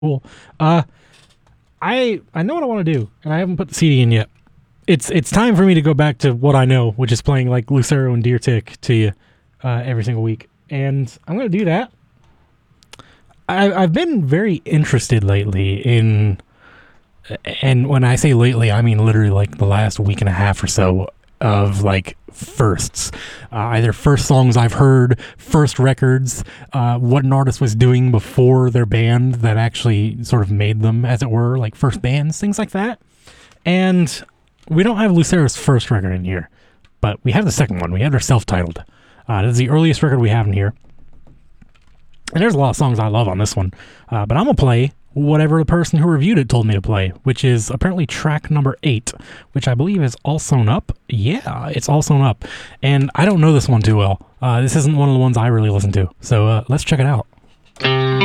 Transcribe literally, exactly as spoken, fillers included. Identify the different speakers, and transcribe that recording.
Speaker 1: Cool. Uh, I I know what I want to do, and I haven't put the C D in yet. It's it's time for me to go back to what I know, which is playing like Lucero and Deer Tick to you uh, every single week, and I'm gonna do that. I, I've been very interested lately in, and when I say lately, I mean literally like the last week and a half or so of like firsts, uh, either first songs I've heard, first records, uh, what an artist was doing before their band that actually sort of made them, as it were, like first bands, things like that. And we don't have Lucero's first record in here, but we have the second one. We have their self-titled. Uh, this is the earliest record we have in here. And there's a lot of songs I love on this one, uh, but I'm going to play whatever the person who reviewed it told me to play, which is apparently track number eight, which I believe is all sewn up. Yeah, it's all sewn up. And I don't know this one too well. Uh, this isn't one of the ones I really listen to. So uh, let's check it out.